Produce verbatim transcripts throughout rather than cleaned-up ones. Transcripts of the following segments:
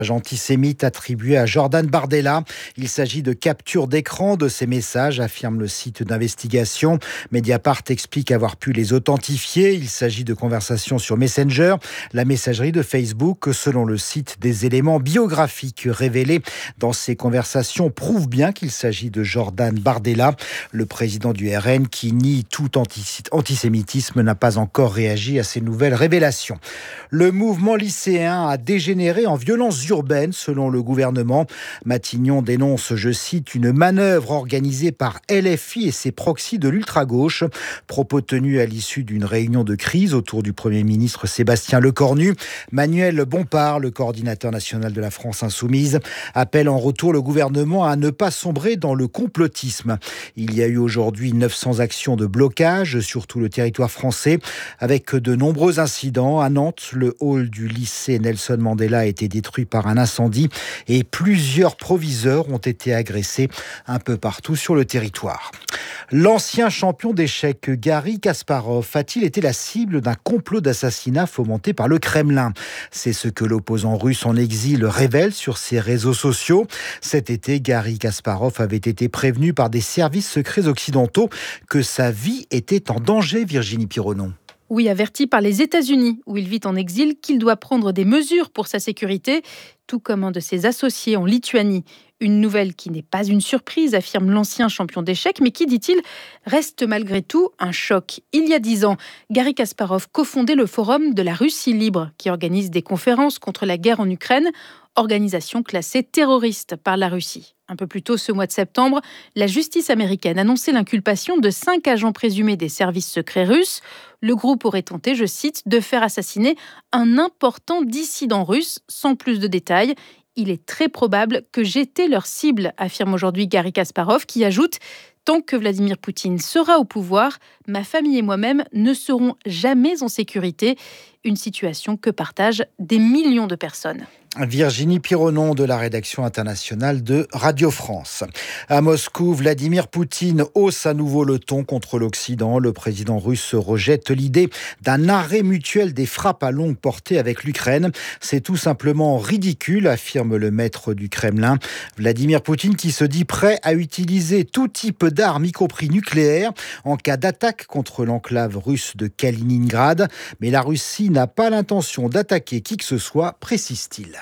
Antisémite attribué à Jordan Bardella. Il s'agit de capture d'écran de ces messages, affirme le site d'investigation. Mediapart explique avoir pu les authentifier. Il s'agit de conversations sur Messenger, la messagerie de Facebook. Selon le site, des éléments biographiques révélés dans ces conversations prouvent bien qu'il s'agit de Jordan Bardella. Le président du R N, qui nie tout antisémitisme, n'a pas encore réagi à ces nouvelles révélations. Le mouvement lycéen a dégénéré en violence urbaine, selon le gouvernement. Matignon dénonce, je cite, une manœuvre organisée par L F I et ses proxys de l'ultra-gauche. Propos tenus à l'issue d'une réunion de crise autour du Premier ministre Sébastien Lecornu. Manuel Bompard, le coordinateur national de la France Insoumise, appelle en retour le gouvernement à ne pas sombrer dans le complotisme. Il y a eu aujourd'hui neuf cents actions de blocage sur tout le territoire français, avec de nombreux incidents. À Nantes, le hall du lycée Nelson Mandela a été détruit par un incendie et plusieurs proviseurs ont été agressés un peu partout sur le territoire. L'ancien champion d'échecs Garry Kasparov a-t-il été la cible d'un complot d'assassinat fomenté par le Kremlin ? C'est ce que l'opposant russe en exil révèle sur ses réseaux sociaux. Cet été, Garry Kasparov avait été prévenu par des services secrets occidentaux que sa vie était en danger, Virginie Pironon. Oui, averti par les États-Unis, où il vit en exil, qu'il doit prendre des mesures pour sa sécurité, tout comme un de ses associés en Lituanie. Une nouvelle qui n'est pas une surprise, affirme l'ancien champion d'échecs, mais qui, dit-il, reste malgré tout un choc. Il y a dix ans, Garry Kasparov cofondait le Forum de la Russie libre, qui organise des conférences contre la guerre en Ukraine, organisation classée terroriste par la Russie. Un peu plus tôt ce mois de septembre, la justice américaine annonçait l'inculpation de cinq agents présumés des services secrets russes. Le groupe aurait tenté, je cite, de faire assassiner un important dissident russe, sans plus de détails. Il est très probable que j'étais leur cible, affirme aujourd'hui Garry Kasparov, qui ajoute « Tant que Vladimir Poutine sera au pouvoir, ma famille et moi-même ne serons jamais en sécurité ». Une situation que partagent des millions de personnes. Virginie Pironon de la rédaction internationale de Radio France. À Moscou, Vladimir Poutine hausse à nouveau le ton contre l'Occident. Le président russe rejette l'idée d'un arrêt mutuel des frappes à longue portée avec l'Ukraine. C'est tout simplement ridicule, affirme le maître du Kremlin. Vladimir Poutine qui se dit prêt à utiliser tout type d'armes, y compris nucléaires, en cas d'attaque contre l'enclave russe de Kaliningrad. Mais la Russie n'a pas l'intention d'attaquer qui que ce soit, précise-t-il.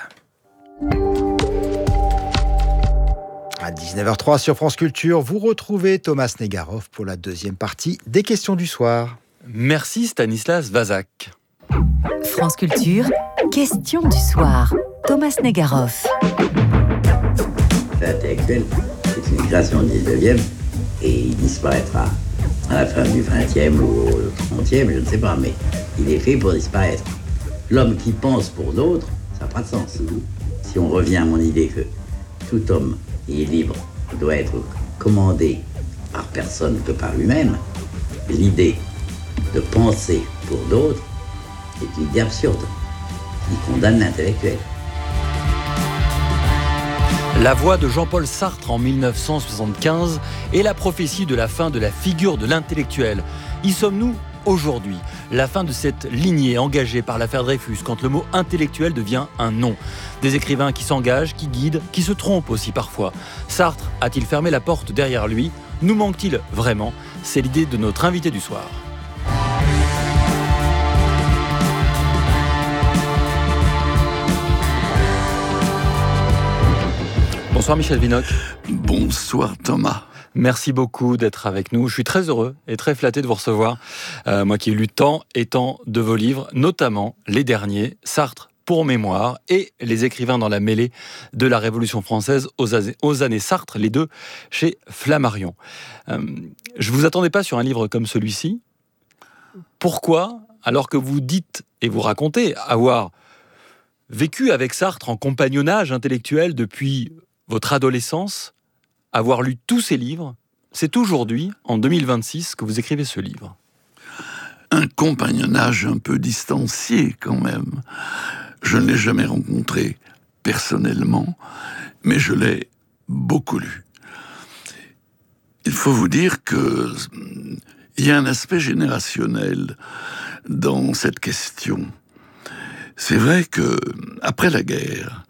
À dix-neuf heures trois sur France Culture, vous retrouvez Thomas Negaroff pour la deuxième partie des questions du soir. Merci Stanislas Vazak. France Culture, questions du soir. Thomas Negaroff. Fait intellectuel, c'est une création du dix-neuvième et il disparaîtra à la fin du vingtième ou au trentième, je ne sais pas, mais il est fait pour disparaître. L'homme qui pense pour d'autres, ça n'a pas de sens. Si on revient à mon idée que tout homme est libre, doit être commandé par personne que par lui-même, l'idée de penser pour d'autres est une idée absurde qui condamne l'intellectuel. La voix de Jean-Paul Sartre en dix-neuf cent soixante-quinze est la prophétie de la fin de la figure de l'intellectuel. Y sommes-nous aujourd'hui? La fin de cette lignée engagée par l'affaire Dreyfus quand le mot intellectuel devient un nom. Des écrivains qui s'engagent, qui guident, qui se trompent aussi parfois. Sartre a-t-il fermé la porte derrière lui? Nous manque-t-il vraiment? C'est l'idée de notre invité du soir. Bonsoir Michel Vinocq. Bonsoir Thomas. Merci beaucoup d'être avec nous. Je suis très heureux et très flatté de vous recevoir. Euh, moi qui ai lu tant et tant de vos livres, notamment les derniers, Sartre pour mémoire et Les écrivains dans la mêlée de la Révolution française aux, a- aux années Sartre, les deux chez Flammarion. Euh, je ne vous attendais pas sur un livre comme celui-ci. Pourquoi, alors que vous dites et vous racontez avoir vécu avec Sartre en compagnonnage intellectuel depuis votre adolescence, avoir lu tous ces livres, c'est aujourd'hui, en deux mille vingt-six, que vous écrivez ce livre. Un compagnonnage un peu distancié quand même. Je ne l'ai jamais rencontré personnellement, mais je l'ai beaucoup lu. Il faut vous dire que il y a un aspect générationnel dans cette question. C'est vrai que après la guerre,